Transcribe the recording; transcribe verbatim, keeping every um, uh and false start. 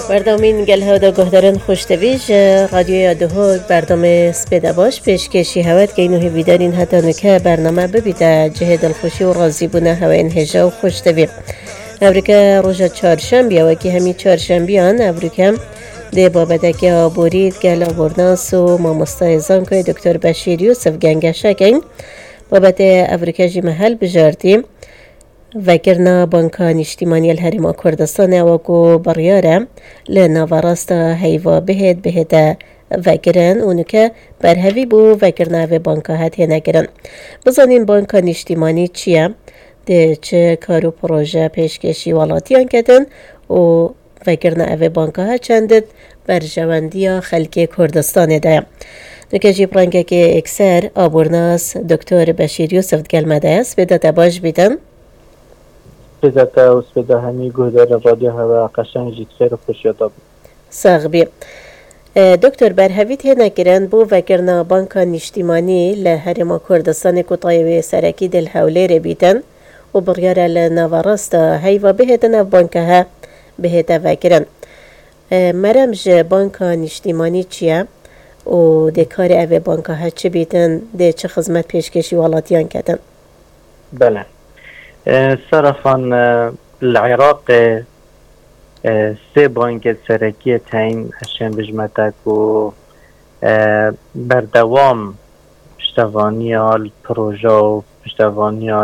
بردامین گل هادا گهدارن خوشتویج رادیو یاده برنامه سپیده باش پیشکشی هوت که اینو هیویدارین حتی نکه برنامه ببیده جه دلخوشی و راضی بونه هوا انهجا و خوشتوی امریکا روژا چهارشنبه و که همی چهارشنبیان امریکا ده بابدکی آبورید گل آبورناس و مامستایزان که دکتر بشیر یوسف گنگشکین بابت امریکا جی محل بجاردیم وگرنا بانکان اجتماعی الهرم کردستان اوگو بریاره لنواراستا هیوا بهد بهد وگرن اونو که برهوی بو وگرنا و بانکا هت نگرن بزنین بانکان اجتماعی چیه؟ ده چه کارو پروژه پیشکشی والاتیان کدن و وگرنا او بانکا هت چندد بر جواندی خلکی کردستان ده نکه جیبرانگه که اکسر آبورناس دکتر بشیر یوسف گلمده است بده تباش بیدن بذات وسبدا همي جهدار راديو هوا قشنگ جيت خير وخوشياتا ساغبي دكتور برهويت هنا كران بو وكرنا بانكان اجتماعي لهرم كردستان كطايوي سركي دل هولير بيتن وبريارة لنواراستا هيوا بهتنا بانكها بهتا وكرن مرمج بانكان اجتماعي چيا و ده كار اوه بانكها چه بيتن ده چه خدمت پیشکشی والاتيان كتن بله صرفا العراق سه بانک سرکی تاین هشم بجمتک و بردوام پشتوانی آل پروژه و پشتوانی آل